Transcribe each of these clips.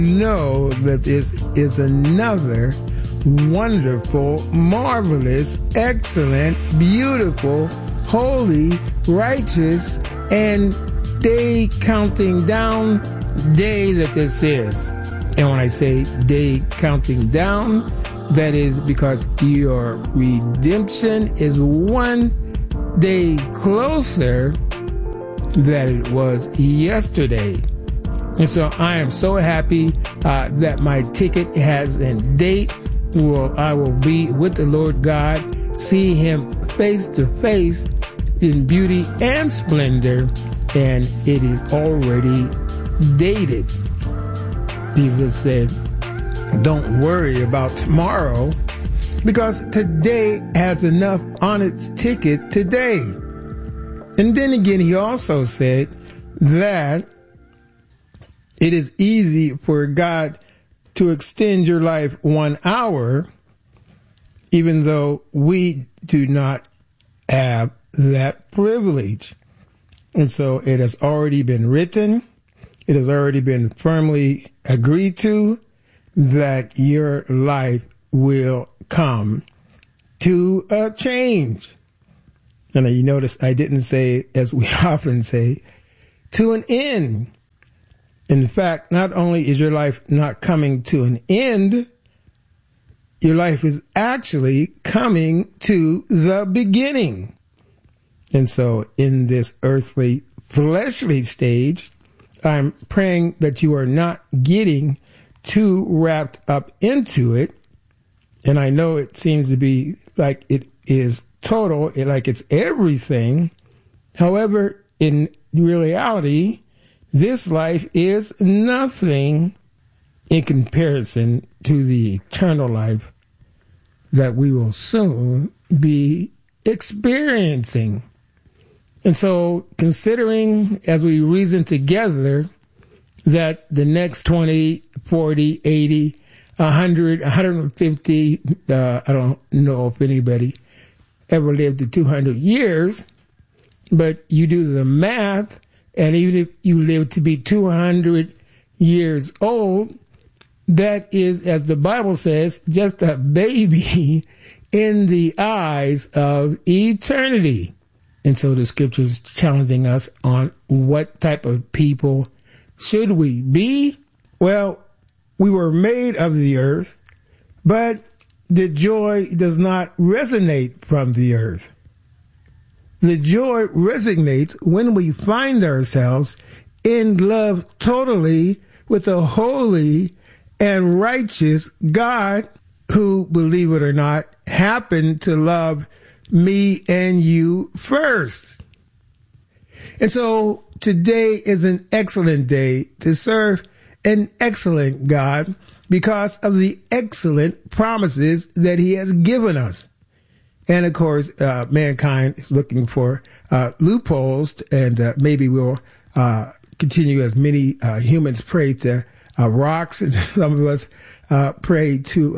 know that this is another wonderful, marvelous, excellent, beautiful, holy, righteous, and day counting down day that this is. And when I say day counting down, that is because your redemption is one day closer than it was yesterday. And so I am so happy that my ticket has a date. I will be with the Lord God, see him face to face in beauty and splendor, and it is already dated. Jesus said, don't worry about tomorrow, because today has enough on its ticket today. And then again, he also said that it is easy for God to extend your life 1 hour, even though we do not have that privilege. And so it has already been written. It has already been firmly agreed to that your life will come to a change. And you notice I didn't say, as we often say, to an end. In fact, not only is your life not coming to an end, your life is actually coming to the beginning. And so in this earthly, fleshly stage, I'm praying that you are not getting too wrapped up into it. And I know it seems to be like it is total, like it's everything. However, in reality, this life is nothing in comparison to the eternal life that we will soon be experiencing. And so, considering as we reason together that the next 20, 40, 80, 100, 150, I don't know if anybody ever lived to 200 years, but you do the math, and even if you live to be 200 years old, that is, as the Bible says, just a baby in the eyes of eternity. And so the scripture is challenging us on what type of people should we be? Well, we were made of the earth, but the joy does not resonate from the earth. The joy resonates when we find ourselves in love totally with a holy and righteous God who, believe it or not, happened to love me and you first. And so today is an excellent day to serve an excellent God because of the excellent promises that he has given us. And of course, mankind is looking for loopholes, and maybe we'll continue as many humans pray to rocks, and some of us pray to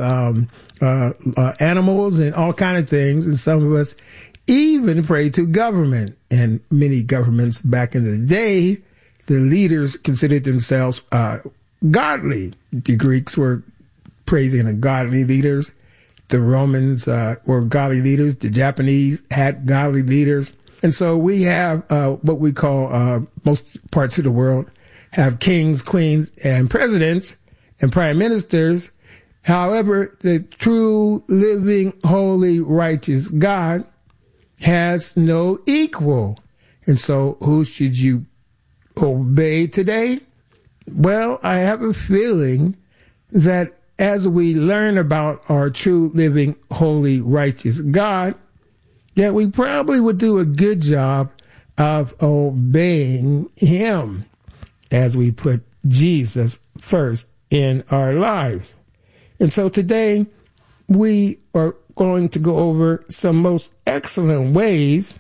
animals and all kind of things, and some of us even pray to government. And many governments back in the day, the leaders considered themselves godly. The Greeks were praising the godly leaders. The Romans were godly leaders. The Japanese had godly leaders. And so we have what we call, most parts of the world, have kings, queens, and presidents and prime ministers. However, the true, living, holy, righteous God has no equal. And so who should you obey today? Well, I have a feeling that as we learn about our true, living, holy, righteous God, that we probably would do a good job of obeying him as we put Jesus first in our lives. And so today we are going to go over some most excellent ways,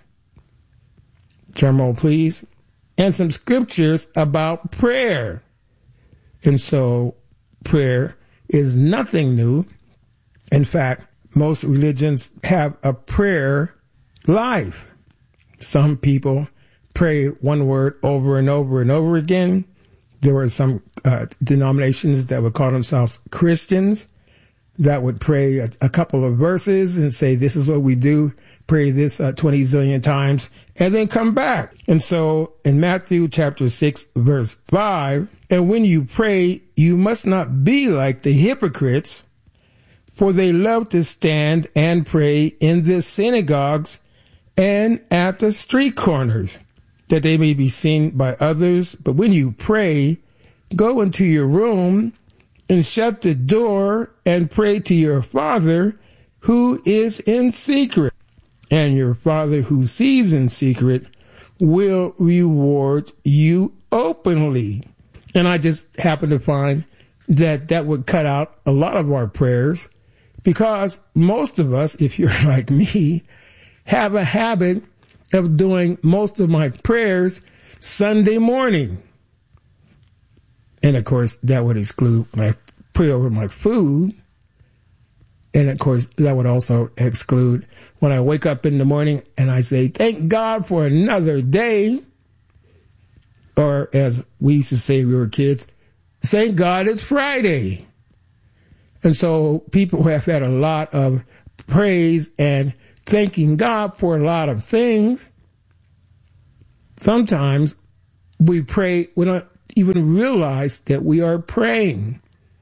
drum roll please, and some scriptures about prayer. And so prayer is nothing new. In fact, most religions have a prayer life. Some people pray one word over and over and over again. there were some denominations that would call themselves Christians that would pray a couple of verses and say, this is what we do, pray this 20 zillion times, and then come back. And so in Matthew chapter 6, verse 5, and when you pray, you must not be like the hypocrites, for they love to stand and pray in the synagogues and at the street corners, that they may be seen by others. But when you pray, go into your room and shut the door and pray to your Father who is in secret. And your Father who sees in secret will reward you openly. And I just happen to find that that would cut out a lot of our prayers, because most of us, if you're like me, have a habit of doing most of my prayers Sunday morning. And of course, that would exclude my prayer over my food. And of course, that would also exclude when I wake up in the morning and I say, thank God for another day. Or as we used to say when we were kids, thank God it's Friday. And so people have had a lot of praise and thanking God for a lot of things. Sometimes we pray, we don't even realize that we are praying.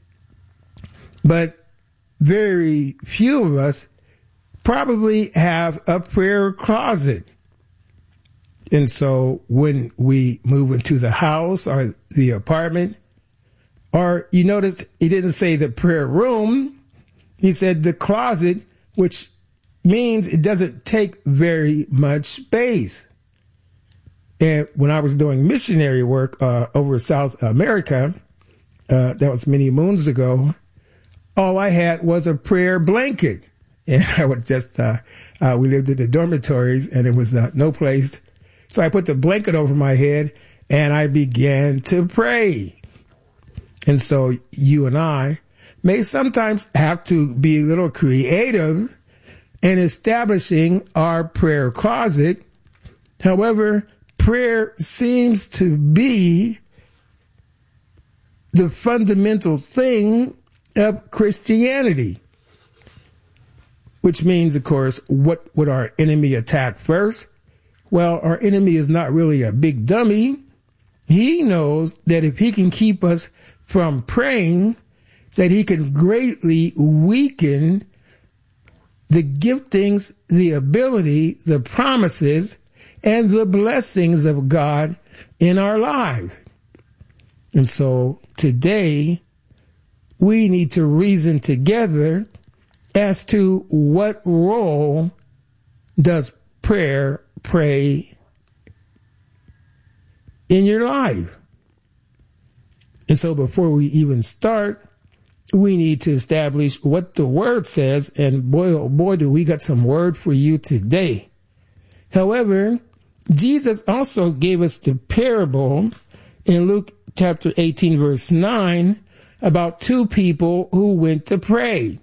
But very few of us probably have a prayer closet. And so when we move into the house or the apartment, or you notice he didn't say the prayer room, he said the closet, which means it doesn't take very much space. And when I was doing missionary work over South America, that was many moons ago, all I had was a prayer blanket. And I would just, we lived in the dormitories and it was no place. So I put the blanket over my head and I began to pray. And so you and I may sometimes have to be a little creative in establishing our prayer closet. However, prayer seems to be the fundamental thing of Christianity, which means, of course, what would our enemy attack first? Well, our enemy is not really a big dummy. He knows that if he can keep us from praying, that he can greatly weaken the giftings, the ability, the promises, and the blessings of God in our lives. And so today, we need to reason together as to what role does prayer play in your life. And so before we even start, we need to establish what the word says. And boy, oh boy, do we got some word for you today. However, Jesus also gave us the parable in Luke chapter 18, verse 9, about two people who went to pray.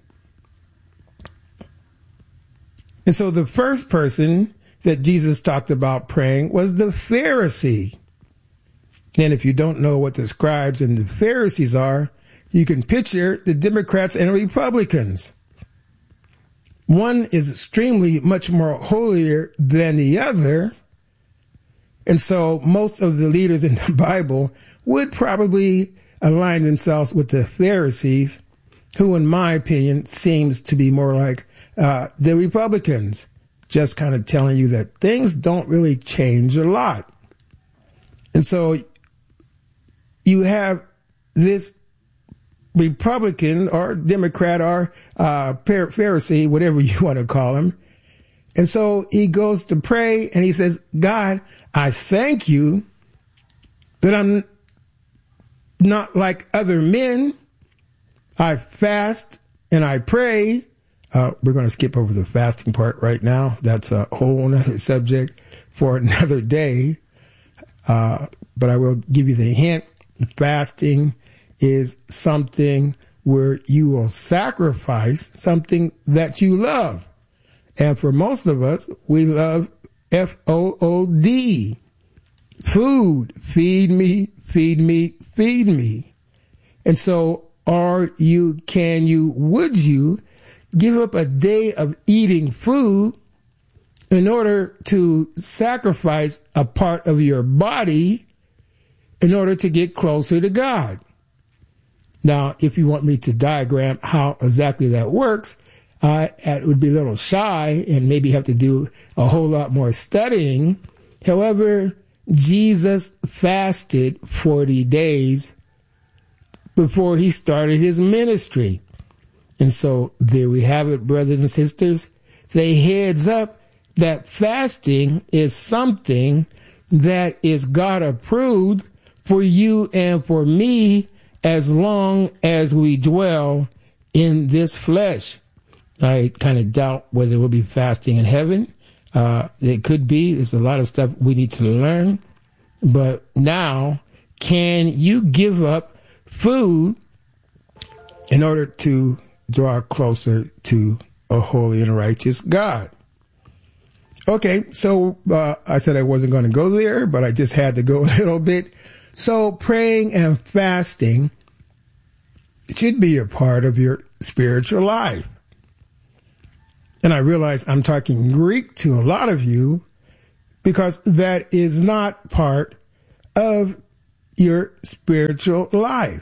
And so the first person that Jesus talked about praying was the Pharisee. And if you don't know what the scribes and the Pharisees are, you can picture the Democrats and Republicans. One is extremely much more holier than the other. And so most of the leaders in the Bible would probably align themselves with the Pharisees, who, in my opinion, seems to be more like the Republicans, just kind of telling you that things don't really change a lot. And so you have this Republican or Democrat or Pharisee, whatever you want to call him. And so he goes to pray and he says, God, I thank you that I'm not like other men. I fast and I pray. We're going to skip over the fasting part right now. That's a whole other subject for another day. But I will give you the hint. Fasting is something where you will sacrifice something that you love. And for most of us, we love FOOD. Food, feed me, feed me, feed me. And so would you give up a day of eating food in order to sacrifice a part of your body in order to get closer to God? Now, if you want me to diagram how exactly that works, it would be a little shy and maybe have to do a whole lot more studying. However, Jesus fasted 40 days before he started his ministry. And so there we have it, brothers and sisters. They heads up that fasting is something that is God approved for you and for me as long as we dwell in this flesh. I kind of doubt whether we'll be fasting in heaven. It could be. There's a lot of stuff we need to learn. But now, can you give up food in order to draw closer to a holy and righteous God? Okay, so I said I wasn't going to go there, but I just had to go a little bit. So praying and fasting should be a part of your spiritual life. And I realize I'm talking Greek to a lot of you because that is not part of your spiritual life.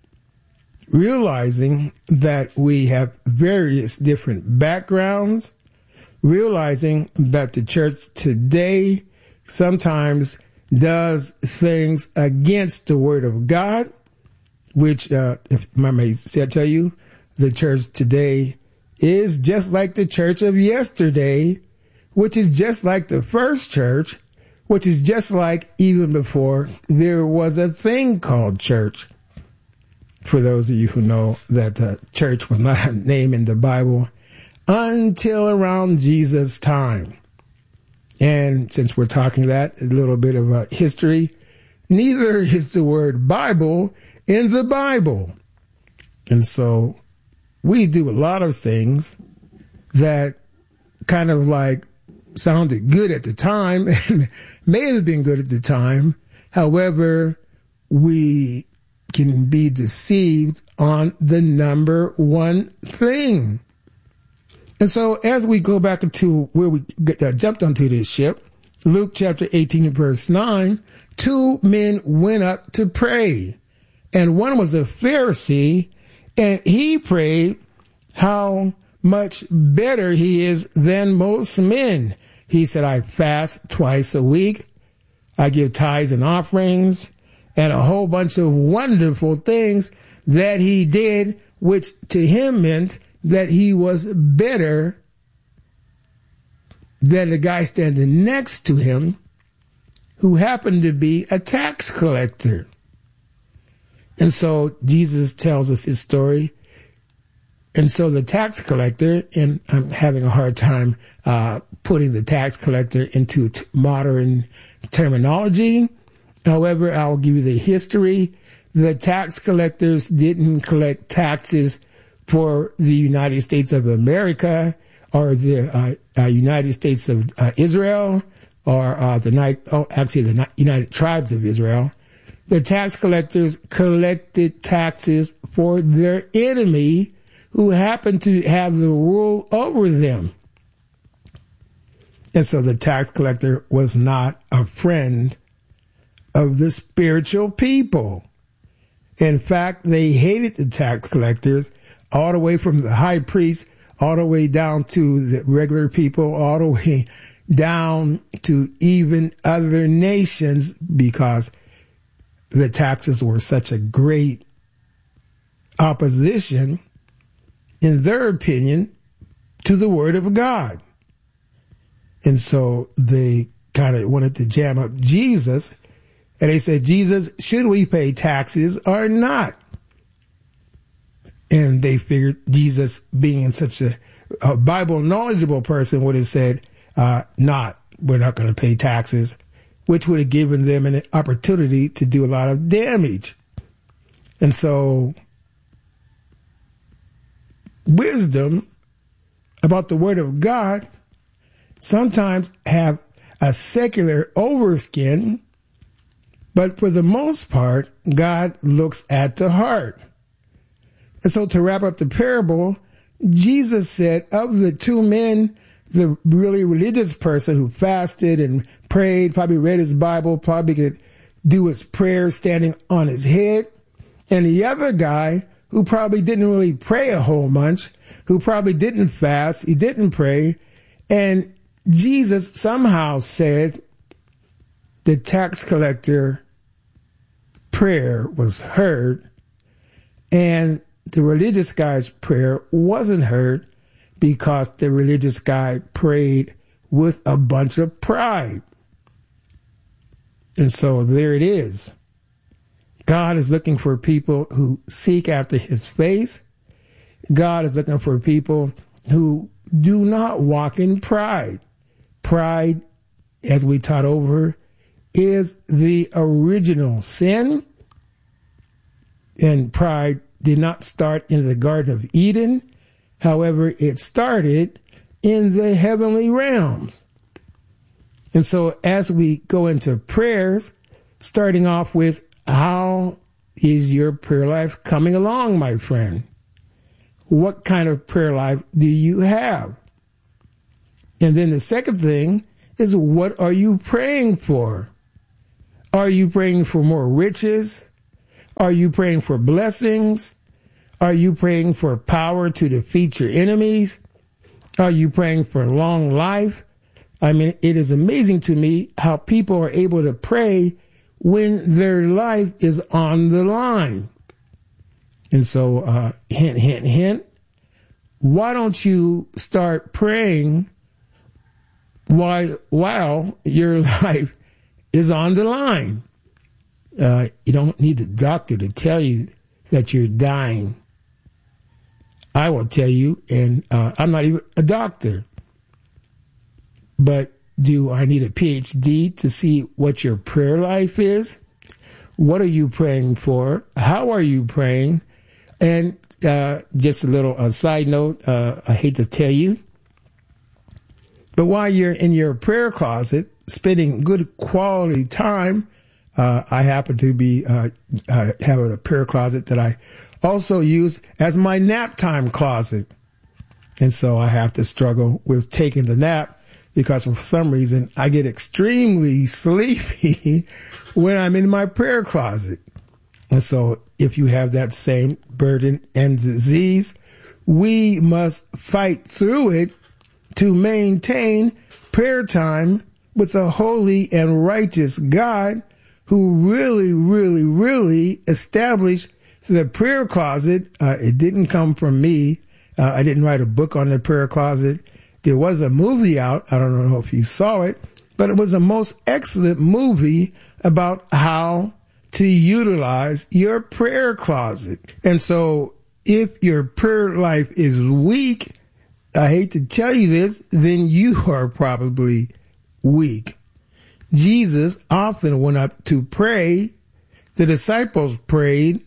Realizing that we have various different backgrounds, realizing that the church today sometimes does things against the word of God, which, if I may tell you, the church today is just like the church of yesterday, which is just like the first church, which is just like even before there was a thing called church. For those of you who know that the church was not a name in the Bible until around Jesus' time. And since we're talking that, a little bit of a history, neither is the word Bible in the Bible. And so we do a lot of things that kind of like sounded good at the time and may have been good at the time. However, we can be deceived on the number one thing. And so as we go back into where we jumped onto this ship, Luke chapter 18 verse 9, 2 men went up to pray. And one was a Pharisee, and he prayed how much better he is than most men. He said, I fast twice a week. I give tithes and offerings, and a whole bunch of wonderful things that he did, which to him meant that he was better than the guy standing next to him, who happened to be a tax collector. And so Jesus tells us his story. And so the tax collector, and I'm having a hard time putting the tax collector into modern terminology. However, I'll give you the history. The tax collectors didn't collect taxes for the United States of America or the United States of Israel or the United Tribes of Israel. The tax collectors collected taxes for their enemy who happened to have the rule over them. And so the tax collector was not a friend of the spiritual people. In fact, they hated the tax collectors all the way from the high priest, all the way down to the regular people, all the way down to even other nations, because the taxes were such a great opposition, in their opinion, to the word of God. And so they kind of wanted to jam up Jesus, and they said, Jesus, should we pay taxes or not? And they figured Jesus, being such a Bible knowledgeable person, would have said, we're not going to pay taxes, which would have given them an opportunity to do a lot of damage. And so wisdom about the word of God sometimes have a secular overskin But for the most part, God looks at the heart. And so to wrap up the parable, Jesus said of the two men, the really religious person who fasted and prayed, probably read his Bible, probably could do his prayers standing on his head, and the other guy who probably didn't really pray a whole bunch, who probably didn't fast, he didn't pray, and Jesus somehow said the tax collector prayer was heard, and the religious guy's prayer wasn't heard because the religious guy prayed with a bunch of pride. And so there it is. God is looking for people who seek after his face. God is looking for people who do not walk in pride. Pride, as we taught over, is the original sin. And pride did not start in the Garden of Eden. However, it started in the heavenly realms. And so as we go into prayers, starting off with, how is your prayer life coming along, my friend? What kind of prayer life do you have? And then the second thing is, what are you praying for? Are you praying for more riches? Are you praying for blessings? Are you praying for power to defeat your enemies? Are you praying for long life? I mean, it is amazing to me how people are able to pray when their life is on the line. And so, hint, hint, hint, why don't you start praying while your life is on the line? You don't need the doctor to tell you that you're dying. I will tell you, and I'm not even a doctor, but do I need a PhD to see what your prayer life is? What are you praying for? How are you praying? And just a little side note, I hate to tell you, but while you're in your prayer closet, spending good quality time, I happen to be have a prayer closet that I also use as my nap time closet. And so I have to struggle with taking the nap because for some reason I get extremely sleepy when I'm in my prayer closet. And so if you have that same burden and disease, we must fight through it to maintain prayer time with a holy and righteous God who really, really, really established the prayer closet. It didn't come from me. I didn't write a book on the prayer closet. There was a movie out. I don't know if you saw it, but it was a most excellent movie about how to utilize your prayer closet. And so if your prayer life is weak, I hate to tell you this, then you are probably weak. Jesus often went up to pray. The disciples prayed,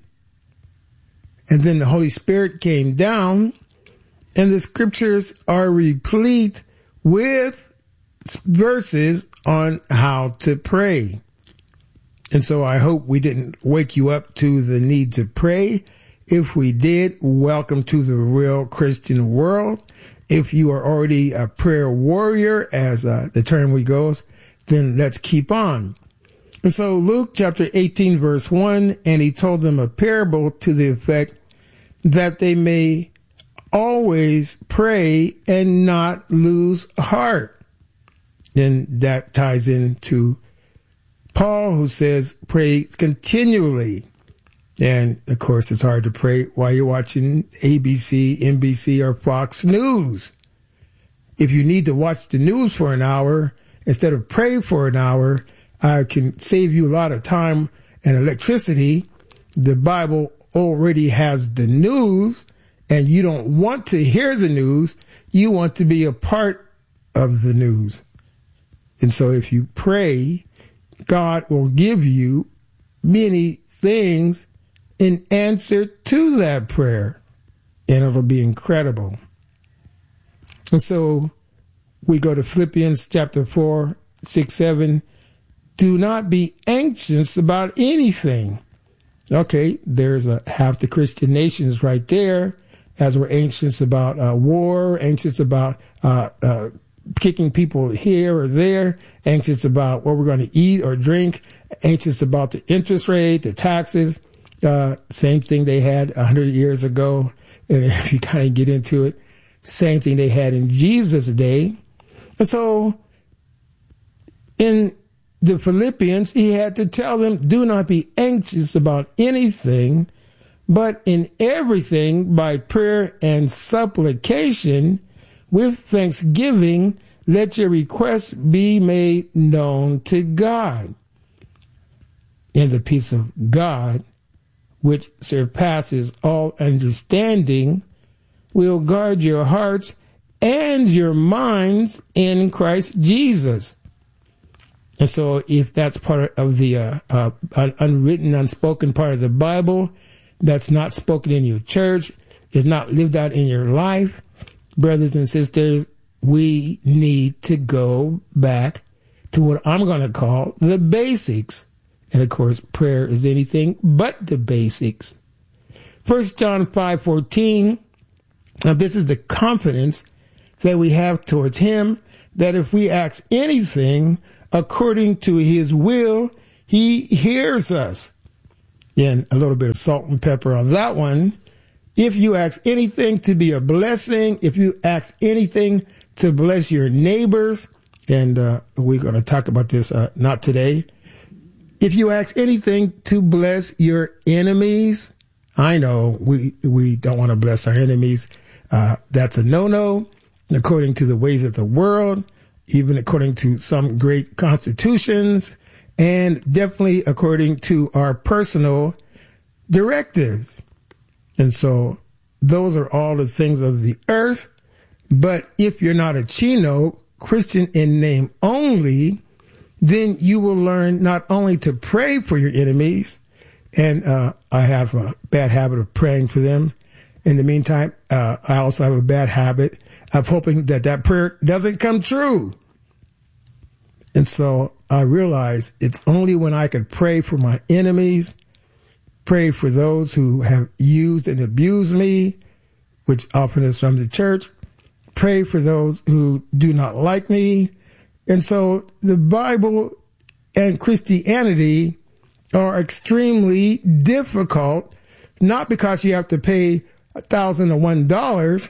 and then the Holy Spirit came down, and the scriptures are replete with verses on how to pray. And so I hope we didn't wake you up to the need to pray. If we did, welcome to the real Christian world. If you are already a prayer warrior, as the term goes, then let's keep on. And so Luke chapter 18, verse 1, and he told them a parable to the effect that they may always pray and not lose heart. Then that ties into Paul, who says, pray continually. And of course, it's hard to pray while you're watching ABC, NBC, or Fox News. If you need to watch the news for an hour, instead of pray for an hour, I can save you a lot of time and electricity. The Bible already has the news, and you don't want to hear the news. You want to be a part of the news. And so if you pray, God will give you many things in answer to that prayer, and it'll be incredible. And so we go to Philippians chapter 4, 6, 7. do not be anxious about anything. Okay, there's half the Christian nations right there, as we're anxious about war, anxious about kicking people here or there, anxious about what we're going to eat or drink, anxious about the interest rate, the taxes. Same thing they had 100 years ago. And if you kind of get into it, same thing they had in Jesus' day. And so in the Philippians, he had to tell them, do not be anxious about anything, but in everything by prayer and supplication with thanksgiving, let your requests be made known to God. And the peace of God, which surpasses all understanding, will guard your hearts and your minds in Christ Jesus. And so if that's part of the unwritten, unspoken part of the Bible, that's not spoken in your church, is not lived out in your life, brothers and sisters, we need to go back to what I'm going to call the basics. And of course, prayer is anything but the basics. 1 John 5:14. Now this is the confidence that we have towards him, that if we ask anything according to his will, he hears us. And a little bit of salt and pepper on that one. If you ask anything to be a blessing, if you ask anything to bless your neighbors, and we're going to talk about this not today. If you ask anything to bless your enemies, I know we don't want to bless our enemies. That's a no-no, according to the ways of the world, even according to some great constitutions, and definitely according to our personal directives. And so those are all the things of the earth. But if you're not a Chino, Christian in name only, then you will learn not only to pray for your enemies, and I have a bad habit of praying for them. In the meantime, I also have a bad habit of hoping that that prayer doesn't come true. And so I realize it's only when I can pray for my enemies, pray for those who have used and abused me, which often is from the church, pray for those who do not like me. And so the Bible and Christianity are extremely difficult, not because you have to pay $1,001,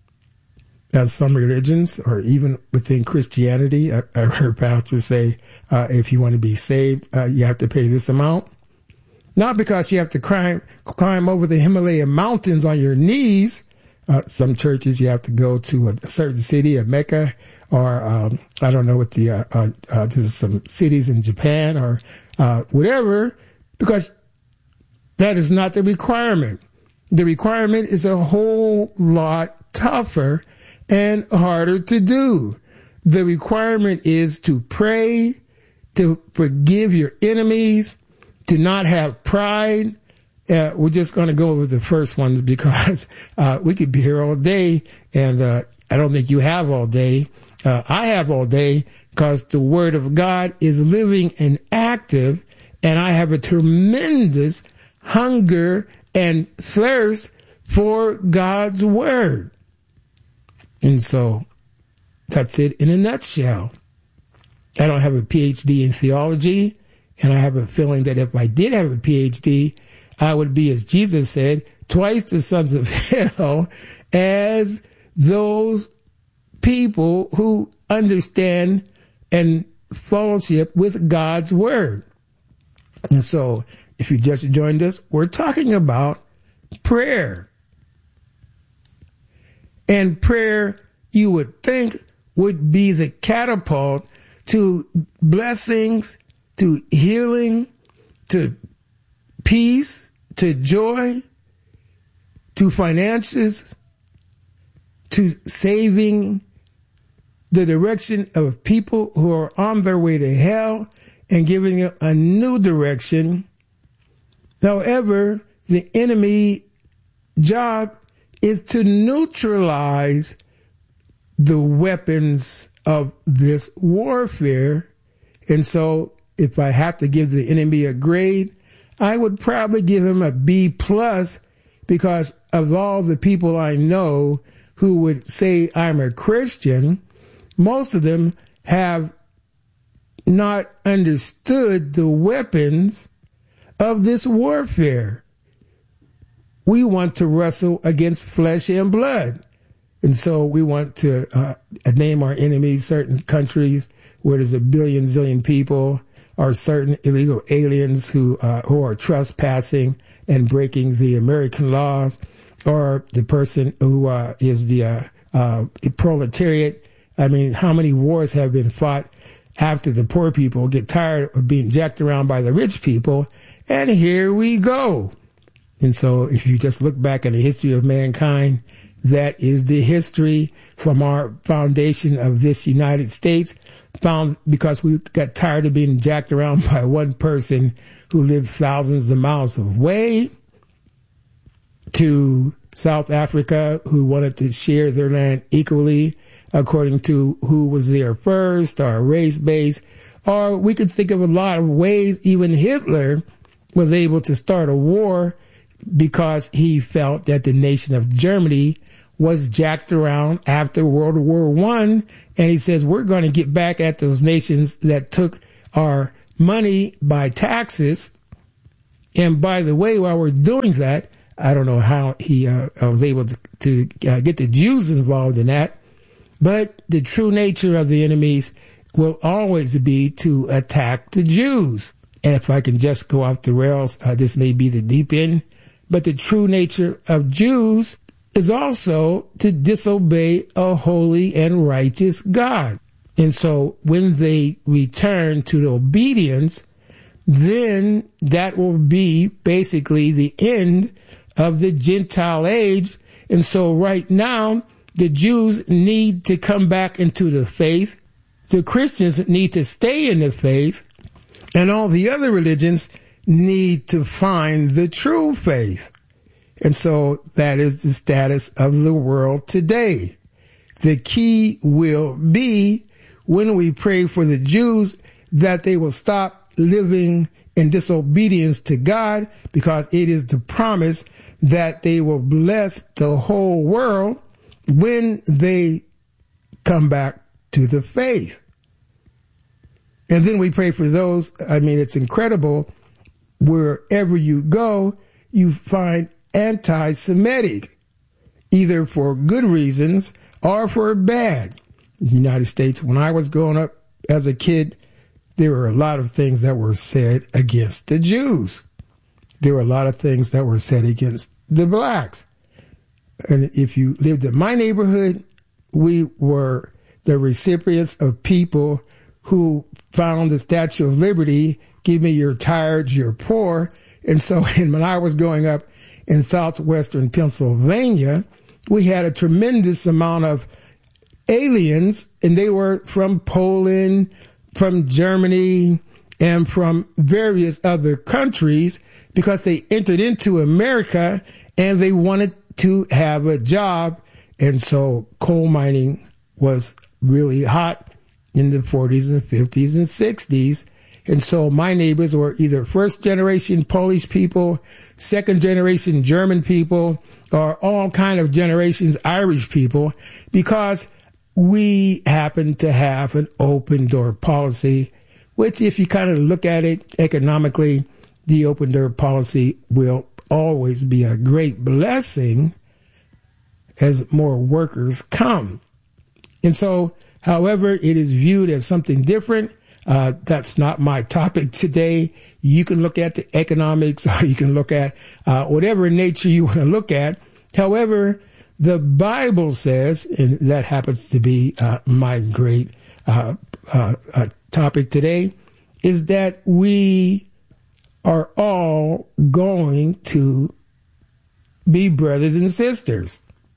as some religions, or even within Christianity. I heard pastors say, if you want to be saved, you have to pay this amount. Not because you have to climb over the Himalaya mountains on your knees. Some churches you have to go to a certain city, a Mecca, or I don't know what there's some cities in Japan or whatever, because that is not the requirement. The requirement is a whole lot tougher and harder to do. The requirement is to pray, to forgive your enemies, to not have pride. We're just going to go over the first ones because we could be here all day, and I don't think you have all day. I have all day because the Word of God is living and active, and I have a tremendous hunger and thirst for God's Word. And so that's it in a nutshell. I don't have a PhD in theology, and I have a feeling that if I did have a PhD, I would be, as Jesus said, twice the sons of hell as those people who understand and fellowship with God's Word. And so if you just joined us, we're talking about prayer. And prayer, you would think, would be the catapult to blessings, to healing, to peace, to joy, to finances, to saving the direction of people who are on their way to hell and giving them a new direction. However, the enemy job is to neutralize the weapons of this warfare. And so if I have to give the enemy a grade, I would probably give him a B plus, because of all the people I know who would say I'm a Christian, most of them have not understood the weapons of this warfare. We want to wrestle against flesh and blood. And so we want to name our enemies, certain countries where there's a billion, zillion people, or certain illegal aliens who are trespassing and breaking the American laws, or the person who is the proletariat. I mean, how many wars have been fought after the poor people get tired of being jacked around by the rich people? And here we go. And so if you just look back at the history of mankind, that is the history from our foundation of this United States, found because we got tired of being jacked around by one person who lived thousands of miles away, to South Africa, who wanted to share their land equally according to who was there first, or race-based. Or we could think of a lot of ways. Even Hitler was able to start a war because he felt that the nation of Germany was jacked around after World War I. And he says, we're going to get back at those nations that took our money by taxes. And by the way, while we're doing that, I don't know how he was able to get the Jews involved in that. But the true nature of the enemies will always be to attack the Jews. And if I can just go off the rails, this may be the deep end, but the true nature of Jews is also to disobey a holy and righteous God. And so when they return to the obedience, then that will be basically the end of the Gentile age. And so right now, the Jews need to come back into the faith. The Christians need to stay in the faith. And all the other religions need to find the true faith. And so that is the status of the world today. The key will be, when we pray for the Jews, that they will stop living in disobedience to God, because it is the promise that they will bless the whole world when they come back to the faith. And then we pray for those. I mean, it's incredible. Wherever you go, you find anti-Semitic, either for good reasons or for bad. In the United States, when I was growing up as a kid, there were a lot of things that were said against the Jews. There were a lot of things that were said against the blacks. And if you lived in my neighborhood, we were the recipients of people who found the Statue of Liberty, give me your tired, you're poor. And so when I was growing up in southwestern Pennsylvania, we had a tremendous amount of aliens, and they were from Poland, from Germany, and from various other countries, because they entered into America and they wanted to have a job. And so coal mining was really hot in the 40s and 50s and 60s. And so my neighbors were either first generation Polish people, second generation German people, or all kind of generations Irish people, because we happen to have an open door policy, which if you kind of look at it economically, the open door policy will always be a great blessing as more workers come. And so, however, it is viewed as something different. That's not my topic today. You can look at the economics, or you can look at whatever nature you want to look at. However, the Bible says, and that happens to be my great topic today, is that we are all going to be brothers and sisters.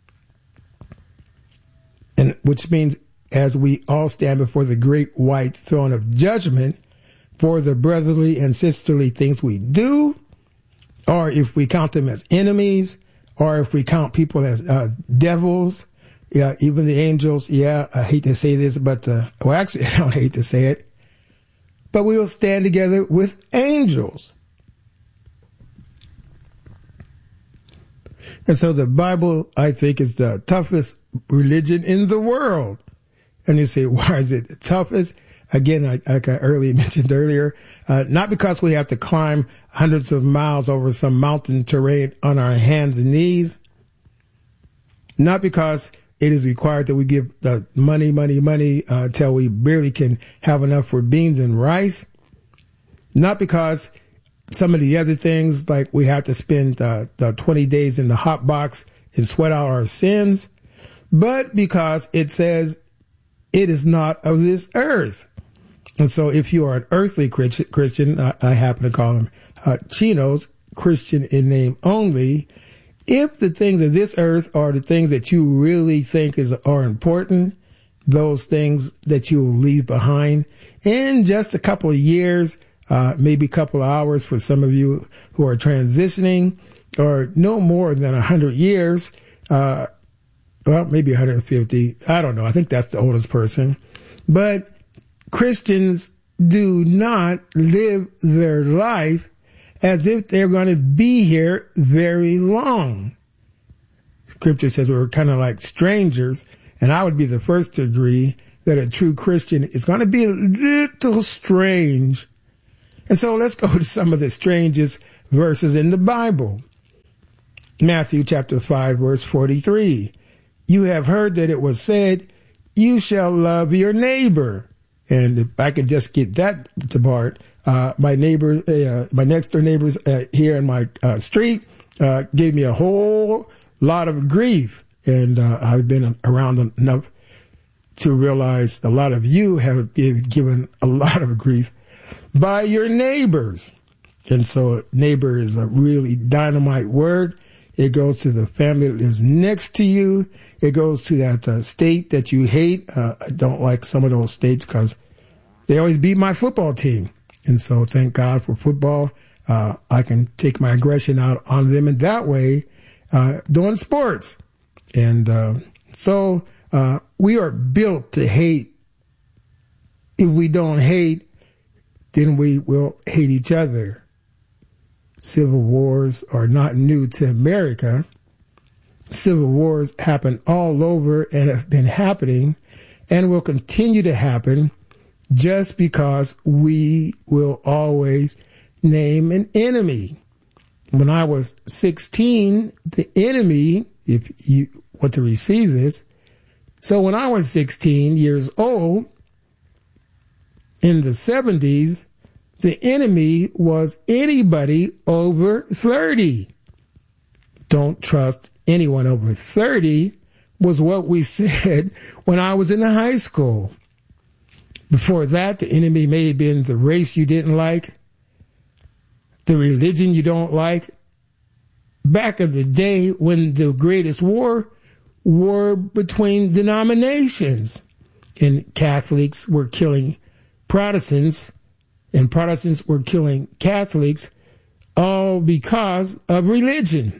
And which means, as we all stand before the great white throne of judgment for the brotherly and sisterly things we do, or if we count them as enemies, or if we count people as devils, even the angels. I hate to say this, but actually, I don't hate to say it, but we will stand together with angels. And so the Bible, I think, is the toughest religion in the world. And you say, why is it the toughest? Again, like I mentioned earlier, not because we have to climb hundreds of miles over some mountain terrain on our hands and knees, not because it is required that we give money till we barely can have enough for beans and rice, not because some of the other things, like we have to spend 20 days in the hot box and sweat out our sins, but because it says it is not of this earth. And so if you are an earthly Christian, I happen to call them Chinos, Christian in name only, if the things of this earth are the things that you really think are important, those things that you will leave behind in just a couple of years, maybe a couple of hours for some of you who are transitioning, or no more than 100 years, well, maybe 150. I don't know. I think that's the oldest person. But Christians do not live their life as if they're going to be here very long. Scripture says we're kind of like strangers, and I would be the first to agree that a true Christian is going to be a little strange. And so let's go to some of the strangest verses in the Bible. Matthew chapter 5, verse 43. You have heard that it was said, you shall love your neighbor. And if I could just get that to part, my neighbor, my next door neighbors here in my street gave me a whole lot of grief. And I've been around enough to realize a lot of you have been given a lot of grief by your neighbors. And so neighbor is a really dynamite word. It goes to the family that lives next to you. It goes to that state that you hate. I don't like some of those states because they always beat my football team. And so thank God for football. I can take my aggression out on them in that way, doing sports. And so we are built to hate. If we don't hate, then we will hate each other. Civil wars are not new to America. Civil wars happen all over and have been happening and will continue to happen just because we will always name an enemy. When I was 16, the enemy, if you want to receive this, so when I was 16 years old, in the 70s, the enemy was anybody over 30. Don't trust anyone over 30 was what we said when I was in high school. Before that, the enemy may have been the race you didn't like, the religion you don't like. Back in the day when the greatest war were between denominations, and Catholics were killing Protestants, and Protestants were killing Catholics, all because of religion.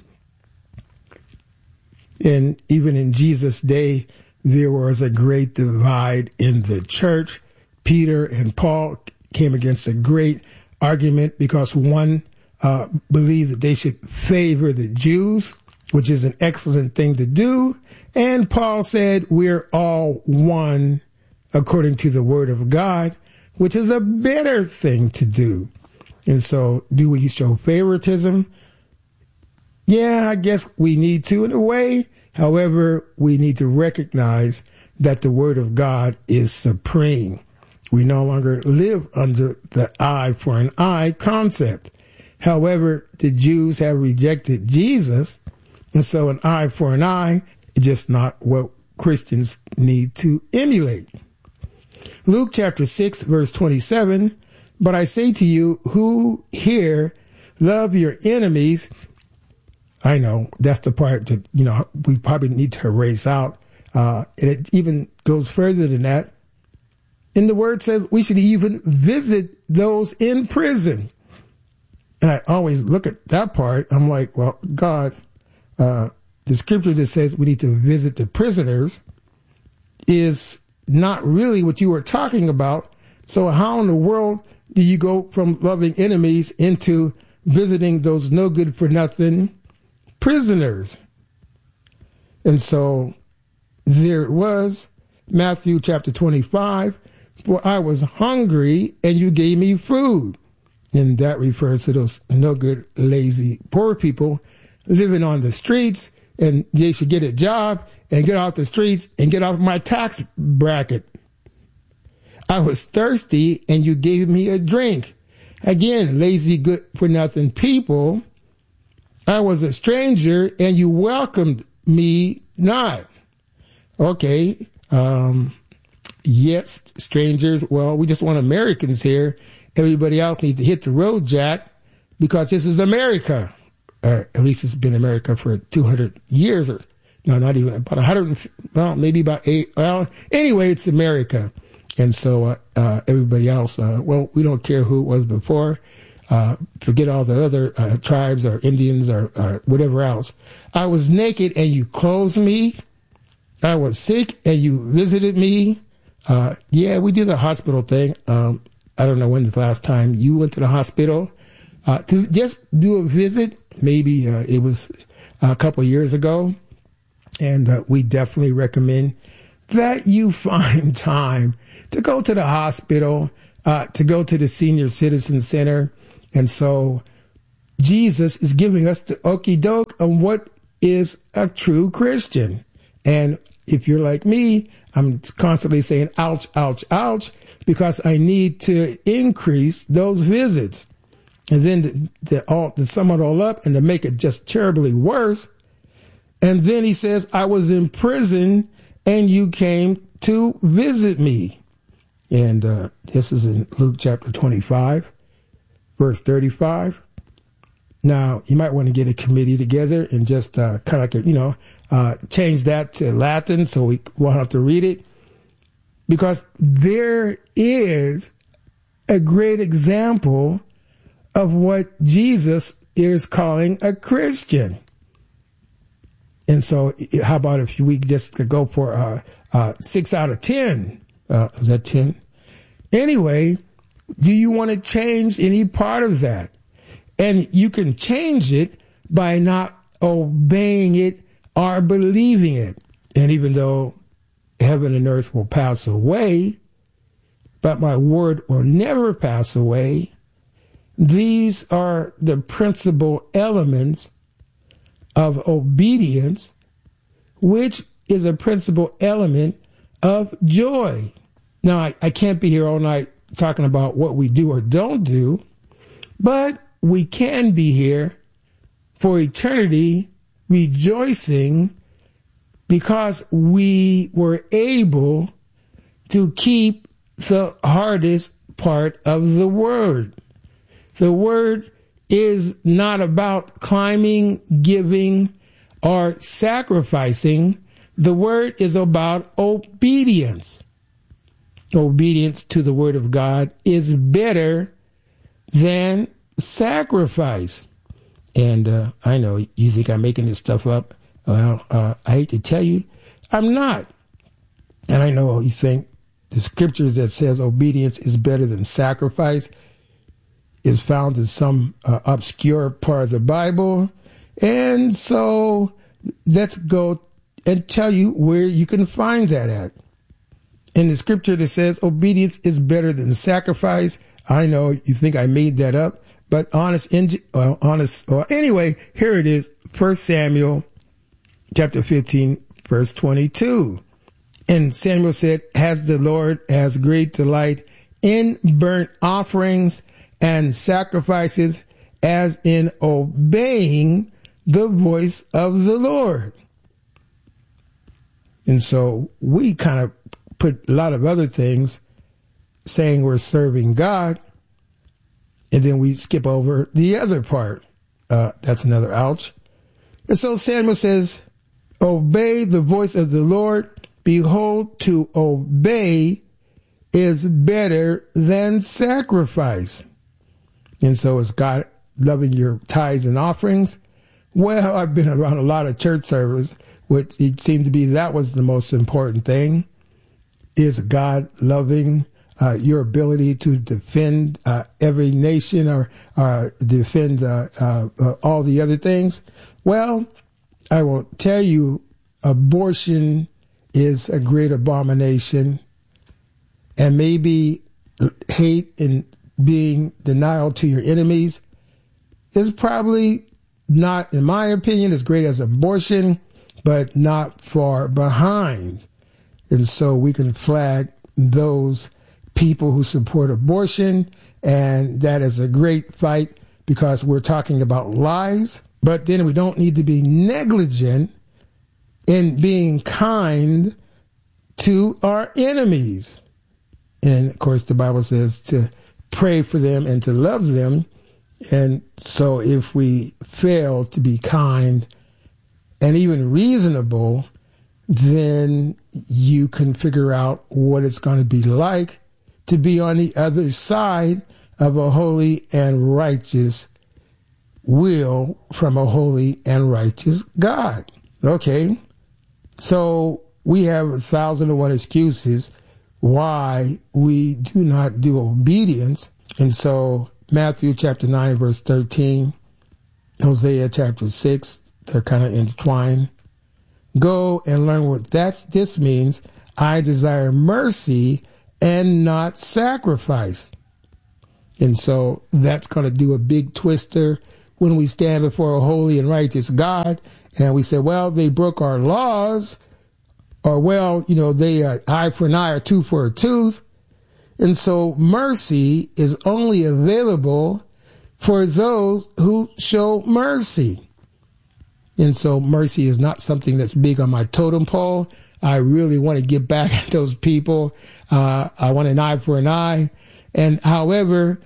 And even in Jesus' day, there was a great divide in the church. Peter and Paul came against a great argument because one believed that they should favor the Jews, which is an excellent thing to do. And Paul said, we're all one according to the word of God, which is a better thing to do. And so do we show favoritism? Yeah, I guess we need to in a way. However, we need to recognize that the word of God is supreme. We no longer live under the eye for an eye concept. However, the Jews have rejected Jesus. And so an eye for an eye is just not what Christians need to emulate. Luke chapter 6, verse 27, but I say to you who here love your enemies. I know that's the part that, we probably need to erase out. And it even goes further than that. And the word says we should even visit those in prison. And I always look at that part. I'm like, well, God, the scripture that says we need to visit the prisoners is not really what you were talking about. So how in the world do you go from loving enemies into visiting those no good for nothing prisoners? And so there it was, Matthew chapter 25, for I was hungry and you gave me food. And that refers to those no good, lazy, poor people living on the streets, and they should get a job and get off the streets and get off my tax bracket. I was thirsty and you gave me a drink. Again, lazy, good for nothing people. I was a stranger and you welcomed me not. Okay. Yes, strangers. Well, we just want Americans here. Everybody else needs to hit the road, Jack, because this is America. At least it's been America for 200 years, or no, not even about 100. Well, maybe about 8. Well, anyway, it's America, and so everybody else. Well, we don't care who it was before. Forget all the other tribes or Indians or whatever else. I was naked and you clothed me. I was sick and you visited me. Yeah, we do the hospital thing. I don't know when the last time you went to the hospital to just do a visit. Maybe it was a couple of years ago. And we definitely recommend that you find time to go to the hospital, to go to the Senior Citizen Center. And so Jesus is giving us the okie doke on what is a true Christian. And if you're like me, I'm constantly saying, ouch, ouch, ouch, because I need to increase those visits. And then to sum it all up and to make it just terribly worse. And then he says, I was in prison and you came to visit me. And this is in Luke chapter 25, verse 35. Now, you might want to get a committee together and just kind of like, change that to Latin so we won't have to read it. Because there is a great example of what Jesus is calling a Christian. And so how about if we just could go for 6 out of 10? Is that 10? Anyway, do you want to change any part of that? And you can change it by not obeying it or believing it. And even though heaven and earth will pass away, but my word will never pass away, these are the principal elements of obedience, which is a principal element of joy. Now, I can't be here all night talking about what we do or don't do, but we can be here for eternity rejoicing because we were able to keep the hardest part of the word. The word is not about climbing, giving, or sacrificing. The word is about obedience. Obedience to the word of God is better than sacrifice. And I know you think I'm making this stuff up. Well, I hate to tell you, I'm not. And I know you think the scriptures that says obedience is better than sacrifice is found in some obscure part of the Bible. And so let's go and tell you where you can find that at. In the scripture that says obedience is better than sacrifice, I know you think I made that up, but anyway, here it is, 1 Samuel chapter 15, verse 22. And Samuel said, has the Lord has great delight in burnt offerings and sacrifices as in obeying the voice of the Lord. And so we kind of put a lot of other things saying we're serving God, and then we skip over the other part. That's another ouch. And so Samuel says, obey the voice of the Lord. Behold, to obey is better than sacrifice. And so is God loving your tithes and offerings? Well, I've been around a lot of church service, which it seemed to be that was the most important thing. Is God loving your ability to defend every nation or defend all the other things? Well, I will tell you, abortion is a great abomination, and maybe hate and being denial to your enemies is probably not, in my opinion, as great as abortion, but not far behind. And so we can flag those people who support abortion, and that is a great fight because we're talking about lives. But then we don't need to be negligent in being kind to our enemies. And of course, the Bible says to pray for them and to love them. And so if we fail to be kind and even reasonable, then you can figure out what it's going to be like to be on the other side of a holy and righteous will from a holy and righteous God. Okay, so we have 1,001 excuses why we do not do obedience. And so Matthew chapter 9, verse 13, Hosea chapter 6, they're kind of intertwined. Go and learn what this means. I desire mercy and not sacrifice. And so that's going to do a big twister when we stand before a holy and righteous God and we say, well, they broke our laws, or, well, they eye for an eye or tooth for a tooth. And so mercy is only available for those who show mercy. And so mercy is not something that's big on my totem pole. I really want to get back at those people. I want an eye for an eye. And however,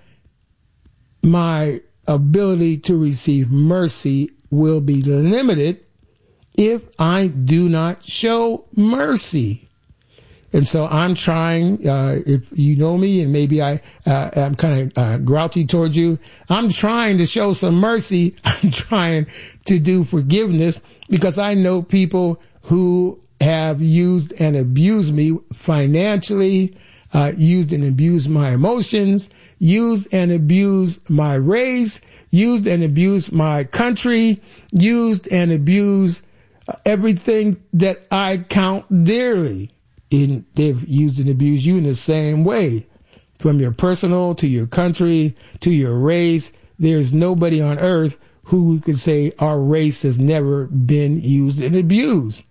my ability to receive mercy will be limited if I do not show mercy. And so I'm trying, if you know me, and maybe I'm kind of grouchy towards you, I'm trying to show some mercy. I'm trying to do forgiveness because I know people who have used and abused me financially, used and abused my emotions, used and abused my race, used and abused my country, used and abused everything that I count dearly. And they've used and abused you in the same way. From your personal to your country to your race, there's nobody on earth who could say our race has never been used and abused.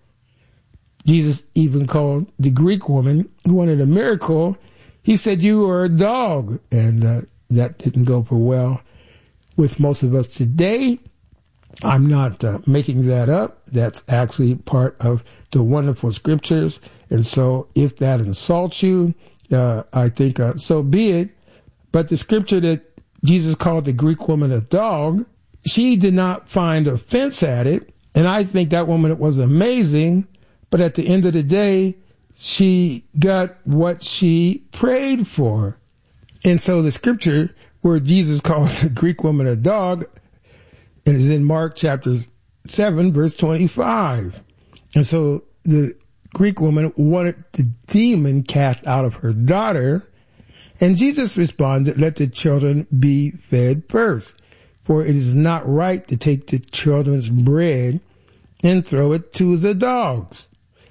Jesus even called the Greek woman who wanted a miracle. He said, you are a dog. And that didn't go for well with most of us today. I'm not making that up. That's actually part of the wonderful scriptures. And so if that insults you, I think so be it. But the scripture that Jesus called the Greek woman a dog, she did not find offense at it. And I think that woman was amazing. But at the end of the day, she got what she prayed for. And so the scripture where Jesus called the Greek woman a dog, it is in Mark chapter 7, verse 25. And so the Greek woman wanted the demon cast out of her daughter. And Jesus responded, let the children be fed first. For it is not right to take the children's bread and throw it to the dogs.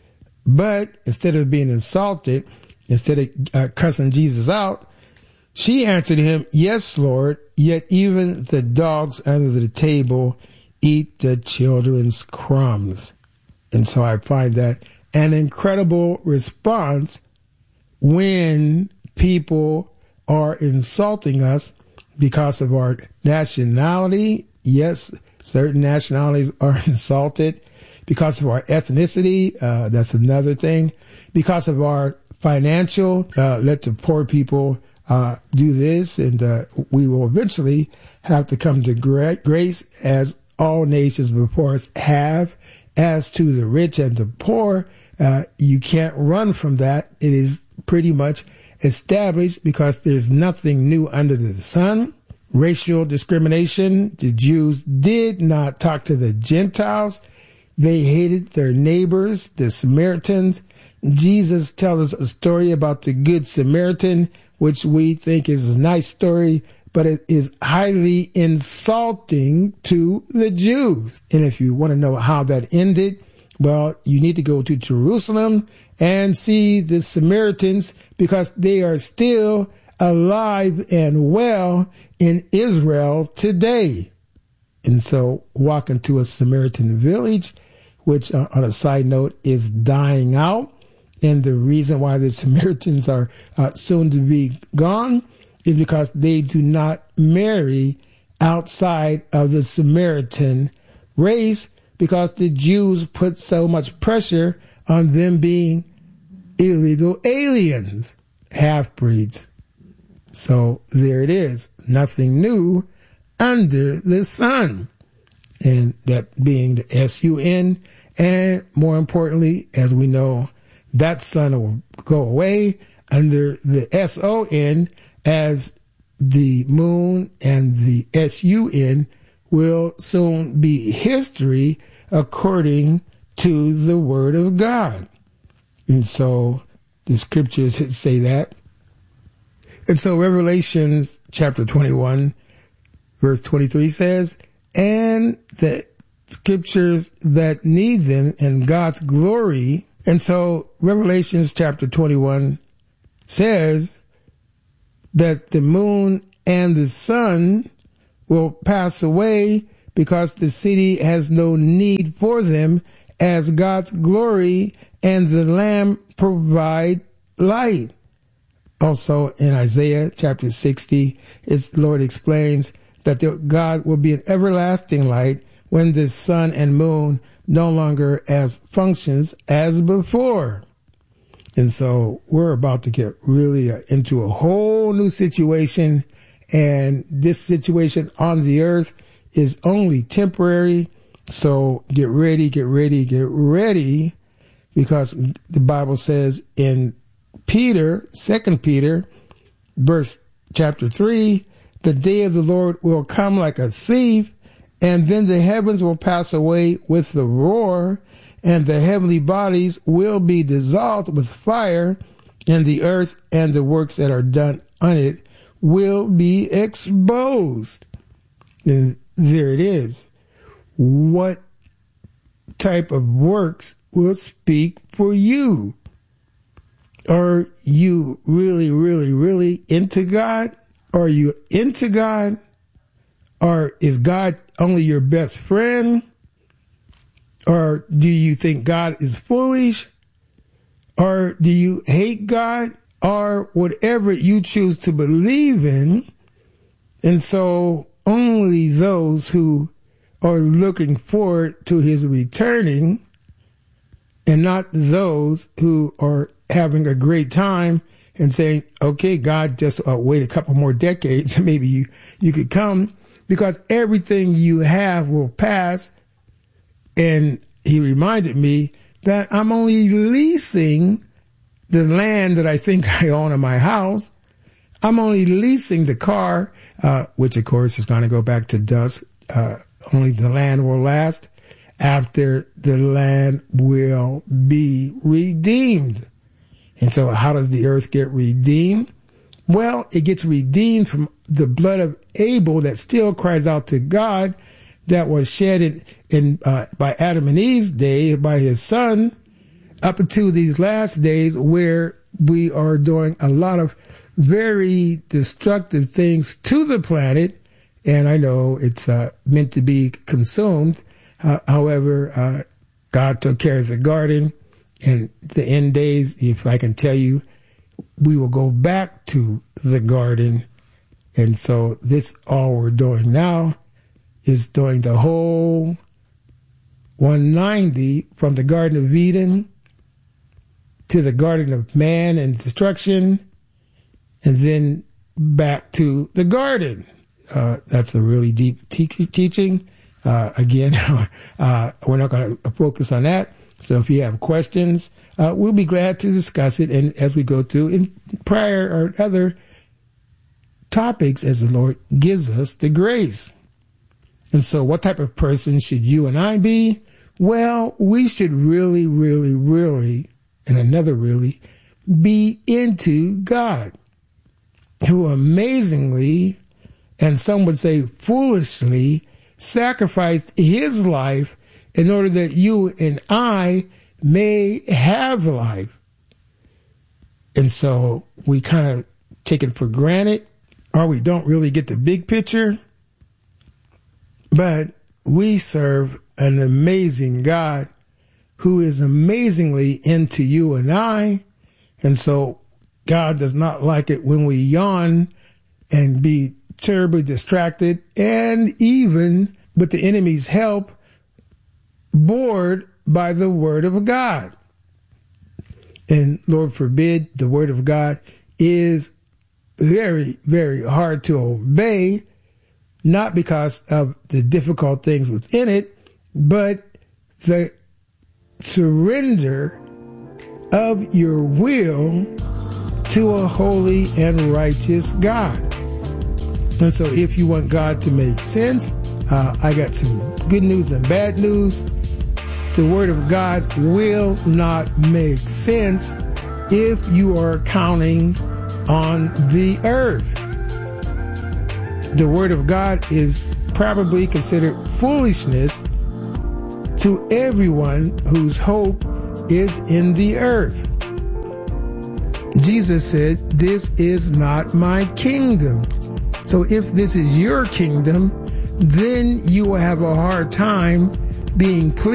But instead of being insulted, instead of cussing Jesus out, she answered him, yes, Lord, yet even the dogs under the table eat the children's crumbs. And so I find that an incredible response when people are insulting us because of our nationality. Yes, certain nationalities are insulted. Because of our ethnicity, that's another thing. Because of our financial, let the poor people do this, and we will eventually have to come to grace as all nations before us have. As to the rich and the poor, you can't run from that. It is pretty much established because there's nothing new under the sun. Racial discrimination, the Jews did not talk to the Gentiles. They hated their neighbors, the Samaritans. Jesus tells us a story about the Good Samaritan, which we think is a nice story, but it is highly insulting to the Jews. And if you want to know how that ended, well, you need to go to Jerusalem and see the Samaritans, because they are still alive and well in Israel today. And so walk into a Samaritan village, which on a side note is dying out. And the reason why the Samaritans are soon to be gone is because they do not marry outside of the Samaritan race, because the Jews put so much pressure on them being illegal aliens, half-breeds. So there it is. Nothing new under the sun. And that being the S-U-N. And more importantly, as we know, that sun will go away under the S-O-N, as the moon and the S-U-N will soon be history according to the Word of God. And so the scriptures say that. And so Revelation chapter 21, verse 23 says, and the scriptures that need them and God's glory. And so Revelation chapter 21 says that the moon and the sun will pass away, because the city has no need for them, as God's glory and the Lamb provide light. Also in Isaiah chapter 60, the Lord explains that God will be an everlasting light when the sun and moon no longer as functions as before. And so we're about to get really into a whole new situation. And this situation on the earth is only temporary. So get ready, because the Bible says in Peter, 2 Peter, chapter 3, the day of the Lord will come like a thief, and then the heavens will pass away with the roar, and the heavenly bodies will be dissolved with fire, and the earth and the works that are done on it will be exposed. And there it is. What type of works will speak for you? Are you really into God? Are you into God? Or is God only your best friend? Or do you think God is foolish? Or do you hate God? Or whatever you choose to believe in. And so only those who are looking forward to his returning, and not those who are having a great time and saying, okay, God, just wait a couple more decades, maybe you could come, because everything you have will pass. And he reminded me that I'm only leasing the land that I think I own in my house. I'm only leasing the car, which of course is going to go back to dust. Only the land will last after the land will be redeemed. And so how does the earth get redeemed? Well, it gets redeemed from the blood of Abel that still cries out to God, that was shed by Adam and Eve's day, by his son, up until these last days, where we are doing a lot of very destructive things to the planet. And I know it's meant to be consumed. However, God took care of the garden. And the end days, if I can tell you, we will go back to the garden. And so this, all we're doing now, is doing the whole 190 from the Garden of Eden to the Garden of Man and destruction, and then back to the garden. That's a really deep teaching. Again, we're not going to focus on that. So if you have questions, we'll be glad to discuss it. And as we go through in prayer or other topics, as the Lord gives us the grace. And so what type of person should you and I be? Well, we should really, and another really, be into God, who amazingly, and some would say foolishly, sacrificed his life in order that you and I may have life. And so we kind of take it for granted, or we don't really get the big picture. But we serve an amazing God who is amazingly into you and I. And so God does not like it when we yawn and be terribly distracted and even, with the enemy's help, bored by the word of God. And Lord forbid, the word of God is very, very hard to obey, not because of the difficult things within it, but the surrender of your will to a holy and righteous God. And so if you want God to make sense, I got some good news and bad news. The word of God will not make sense if you are counting on the earth. The word of God is probably considered foolishness to everyone whose hope is in the earth. Jesus said, "This is not my kingdom." So if this is your kingdom, then you will have a hard time being pleased